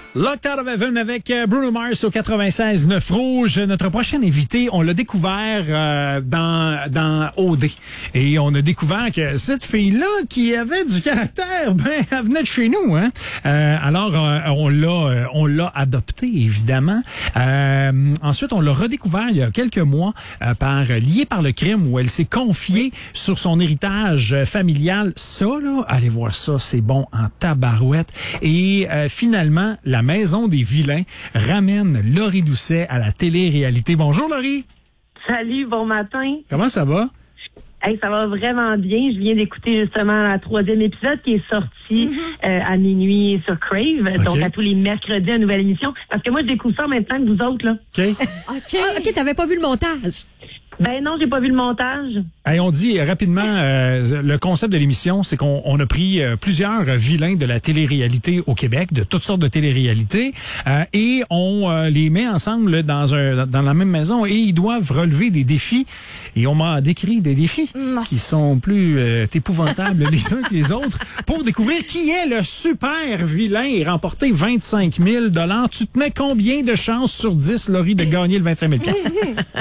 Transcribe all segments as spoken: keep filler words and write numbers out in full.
Locked Out of Heaven avec Bruno Mars au quatre-vingt-seize neuf Rouge. Notre prochain invité, on l'a découvert euh, dans dans O D. Et on a découvert que cette fille-là, qui avait du caractère, ben, elle venait de chez nous, hein. Euh, alors, euh, on l'a on l'a adoptée, évidemment. Euh, ensuite, on l'a redécouvert il y a quelques mois euh, par Lié par le crime, où elle s'est confiée sur son héritage familial. Ça, là, allez voir ça, c'est bon en tabarouette. Et euh, finalement, la Maison des vilains ramène Laurie Doucet à la télé-réalité. Bonjour Laurie. Salut, bon matin. Comment ça va? Hey, ça va vraiment bien. Je viens d'écouter justement la troisième épisode qui est sorti mm-hmm. euh, à minuit sur Crave. Okay. Donc à tous les mercredis, une nouvelle émission. Parce que moi, je découvre ça en même temps que vous autres, là. OK. OK, ah, OK, t'avais pas vu le montage? Ben non, j'ai pas vu le montage. Hey, on dit rapidement, euh, le concept de l'émission, c'est qu'on on a pris euh, plusieurs vilains de la télé-réalité au Québec, de toutes sortes de télé-réalités, euh, et on euh, les met ensemble dans un dans la même maison et ils doivent relever des défis. Et on m'a décrit des défis mmh. qui sont plus euh, épouvantables les uns que les autres pour découvrir qui est le super vilain et remporter vingt-cinq mille dollars. Tu te mets combien de chances sur dix, Laurie, de gagner le vingt-cinq mille dollars?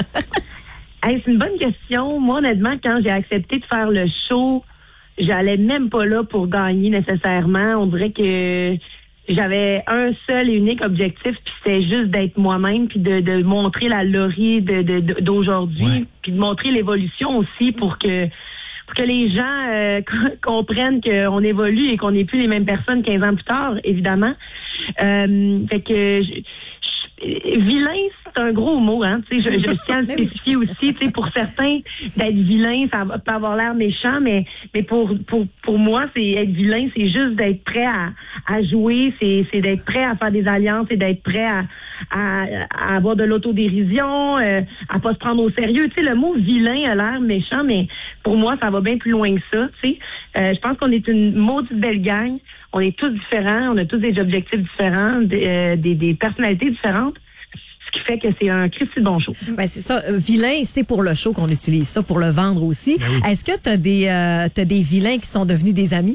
Hey, c'est une bonne question. Moi, honnêtement, quand j'ai accepté de faire le show, j'allais même pas là pour gagner nécessairement. On dirait que j'avais un seul et unique objectif, puis c'était juste d'être moi-même, puis de, de montrer la Laurie de, de, de, d'aujourd'hui, ouais. Puis de montrer l'évolution aussi pour que pour que les gens euh, comprennent qu'on évolue et qu'on n'est plus les mêmes personnes quinze ans plus tard, évidemment. Euh, fait que... Je, vilain, c'est un gros mot, hein. Tu sais, je, je tiens à le spécifier aussi. Tu sais, pour certains, d'être vilain, ça va pas avoir l'air méchant, mais mais pour pour pour moi, c'est être vilain, c'est juste d'être prêt à à jouer, c'est c'est d'être prêt à faire des alliances, et d'être prêt à à, à avoir de l'autodérision, euh, à pas se prendre au sérieux. Tu sais, le mot vilain a l'air méchant, mais pour moi, ça va bien plus loin que ça. Tu sais, euh, je pense qu'on est une maudite belle gang. On est tous différents, on a tous des objectifs différents, des, euh, des, des personnalités différentes, ce qui fait que c'est un Christy de bon show. Ben c'est ça, euh, vilain, c'est pour le show qu'on utilise ça, pour le vendre aussi. Ben oui. Est-ce que tu as des, euh, t'as des vilains qui sont devenus des amis?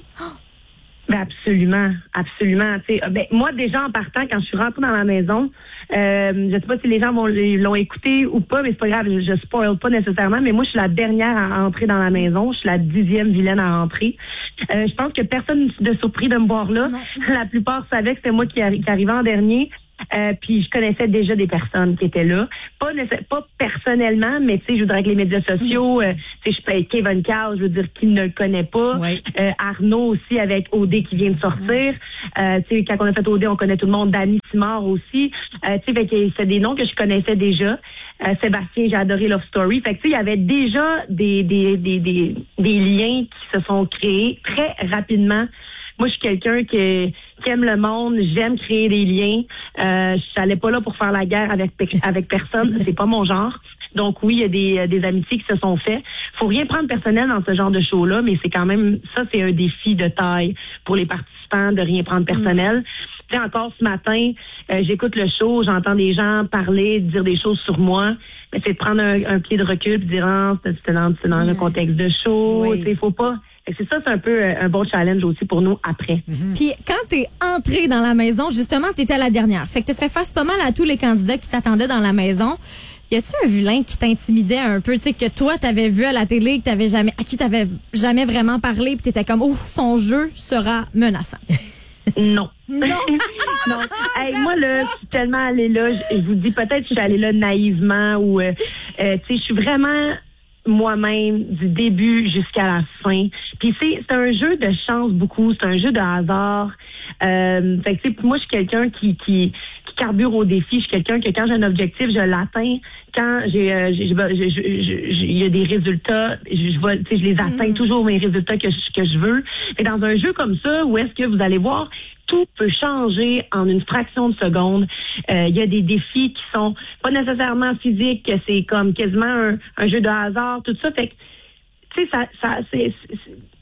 Ben absolument, absolument. T'sais, ben, moi, déjà en partant, quand je suis rentrée dans la maison, euh, je sais pas si les gens vont, l'ont écouté ou pas, mais c'est pas grave, je, je spoil pas nécessairement, mais moi, je suis la dernière à entrer dans la maison. Je suis la dixième vilaine à entrer. Euh, je pense que personne ne surpris de me voir là. Non. La plupart savaient que c'était moi qui, arri- qui arrivais en dernier. Euh, puis je connaissais déjà des personnes qui étaient là, pas pas personnellement, mais tu sais, je voudrais que les médias sociaux, euh, tu sais, je peux être Kevin Carl, je veux dire qui ne le connaît pas, oui. euh, Arnaud aussi avec O D qui vient de sortir, euh, tu sais, quand on a fait O D, on connaît tout le monde, Dany Simard aussi, euh, tu sais, fait que c'est des noms que je connaissais déjà. Euh, Sébastien, j'ai adoré Love Story, fait que tu sais, il y avait déjà des des des des des liens qui se sont créés très rapidement. Moi, je suis quelqu'un qui, qui aime le monde, j'aime créer des liens. Euh, je n'allais pas là pour faire la guerre avec avec personne, c'est pas mon genre. Donc oui, il y a des, des amitiés qui se sont faites. Faut rien prendre personnel dans ce genre de show-là, mais c'est quand même, ça c'est un défi de taille pour les participants de rien prendre personnel. Mmh. Tu sais, encore ce matin, euh, j'écoute le show, j'entends des gens parler, dire des choses sur moi. Mais c'est de prendre un, un pied de recul et de dire, ah, c'est dans, c'est dans mmh. un contexte de show, oui. Tu sais, faut pas... C'est ça, c'est un peu un bon challenge aussi pour nous après. Mm-hmm. Puis quand t'es entrée dans la maison, justement, t'étais la dernière. Fait que t'as fait face pas mal à tous les candidats qui t'attendaient dans la maison. Y a-tu un vilain qui t'intimidait un peu, tu sais, que toi t'avais vu à la télé, que t'avais jamais, à qui t'avais jamais vraiment parlé, puis t'étais comme, oh, son jeu sera menaçant. Non. Non. non. Hey, moi, là, je suis tellement allée là, je, je vous dis peut-être que je suis allée là naïvement ou, euh, euh, tu sais, je suis vraiment moi-même du début jusqu'à la fin. Puis c'est c'est un jeu de chance beaucoup, c'est un jeu de hasard. Euh, fait que tu sais, moi je suis quelqu'un qui qui qui carbure au défi, je suis quelqu'un que quand j'ai un objectif, je l'atteins. Quand j'ai euh, j'ai il y a des résultats, je je, tu sais, je les atteins mm. toujours mes résultats que je, que je veux. Et dans un jeu comme ça, où est-ce que vous allez voir tout peut changer en une fraction de seconde. Euh, il y a des défis qui sont pas nécessairement physiques, c'est comme quasiment un, un jeu de hasard, tout ça. Fait que, tu sais, ça, ça, c'est, c'est,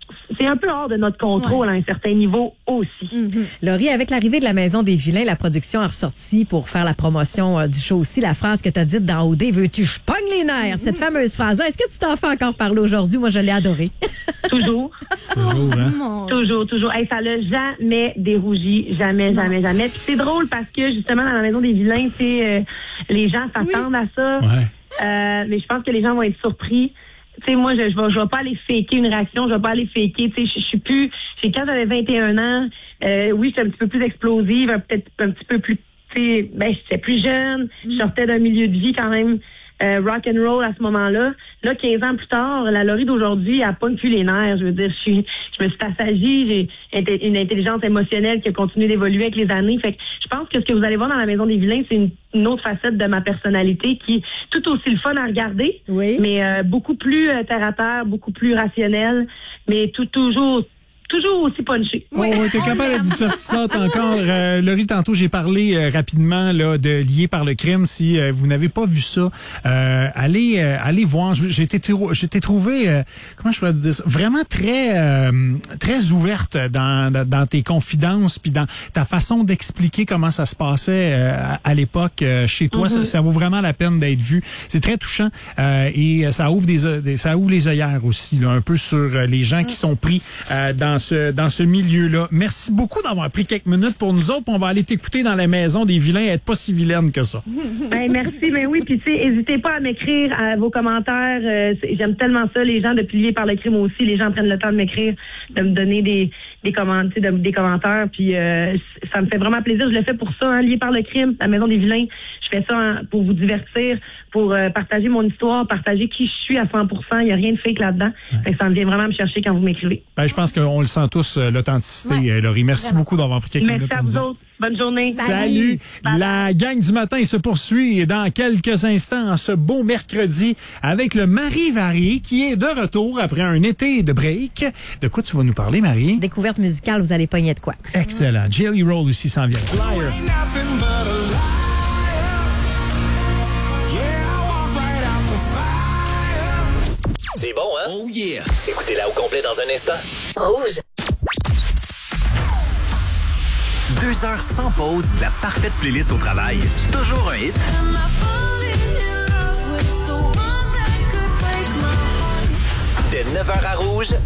c'est un peu hors de notre contrôle Ouais. à un certain niveau aussi. Mm-hmm. Laurie, avec l'arrivée de la Maison des Vilains, la production a ressorti pour faire la promotion euh, du show aussi la phrase que tu as dite dans O D, veux-tu je pogne les nerfs? Cette fameuse phrase-là, est-ce que tu t'en fais encore parler aujourd'hui? Moi, je l'ai adorée. Toujours. Toujours, hein? Mon- Toujours, toujours. Hey, ça l'a jamais dérougi. Jamais, jamais, jamais. Puis c'est drôle parce que, justement, dans la Maison des Vilains, c'est euh, les gens s'attendent à ça. Ouais. Euh, mais je pense que les gens vont être surpris. Tu sais, moi, je, je vais, je vais pas aller faker une réaction, je vais pas aller faker. Tu sais, je, je suis plus. J'ai quand j'avais vingt et un ans, euh, oui, j'étais un petit peu plus explosive, un- peut-être un petit peu plus. Tu sais, ben, j'étais plus jeune, je sortais d'un milieu de vie quand même euh, rock and roll à ce moment-là. Là, quinze ans plus tard, la Laurie d'aujourd'hui, elle pogne plus les nerfs. Je veux dire, je suis, je me suis assagie, j'ai inté- une intelligence émotionnelle qui a continué d'évoluer avec les années. Fait que je pense que ce que vous allez voir dans la Maison des Vilains, c'est une, une autre facette de ma personnalité qui est tout aussi le fun à regarder, Oui. mais euh, beaucoup plus euh, terre à terre, beaucoup plus rationnel, mais tout toujours toujours aussi punché. Oh, t'es capable d'être divertissante encore. Euh, Laurie, tantôt, j'ai parlé euh, rapidement là, de Lié par le crime. Si euh, vous n'avez pas vu ça, euh, allez euh, allez voir. J'ai été trou- j'ai été trouvé, euh, comment je pourrais dire ça, vraiment très euh, très ouverte dans, dans tes confidences puis dans ta façon d'expliquer comment ça se passait euh, à, à l'époque euh, chez toi. Mm-hmm. ça, ça vaut vraiment la peine d'être vu. C'est très touchant euh, et ça ouvre des, des ça ouvre les œillères aussi là, un peu sur euh, les gens qui sont pris euh, dans ce dans ce milieu-là. Merci beaucoup d'avoir pris quelques minutes pour nous autres. On va aller t'écouter dans la Maison des Vilains, être pas si vilaine que ça. Ben, merci, ben oui, puis tu sais, n'hésitez pas à m'écrire à vos commentaires. Euh, c'est- j'aime tellement ça, les gens depuis Lié par le crime aussi, les gens prennent le temps de m'écrire, de me donner des des commentaires, de, des commentaires, puis euh, c- ça me fait vraiment plaisir. Je le fais pour ça, hein, Lié par le crime, la Maison des Vilains. Je fais ça hein, pour vous divertir, pour euh, partager mon histoire, partager qui je suis à cent pour cent. Il n'y a rien de fake là-dedans. Fait que ça me vient vraiment me chercher quand vous m'écrivez. Ben, je pense qu'on le sent tous, euh, l'authenticité, Ouais. euh, Laurie. Merci Vraiment. beaucoup d'avoir pris quelques Merci minutes à pour nous vous autres. autres. Bonne journée. Salut! Bye. La gang du matin se poursuit dans quelques instants en ce beau mercredi avec le Marie Varié qui est de retour après un été de break. De quoi tu vas nous parler, Marie? Découverte musicale, vous allez pogner de quoi? Excellent. Jelly Roll aussi s'en vient. Flyer. Ain't nothing but a liar. Yeah, I walk right out the fire. C'est bon, hein? Oh yeah. Écoutez-la au complet dans un instant. Rouge. Deux heures sans pause, de la parfaite playlist au travail. C'est toujours un hit. Dès neuf heures à Rouge,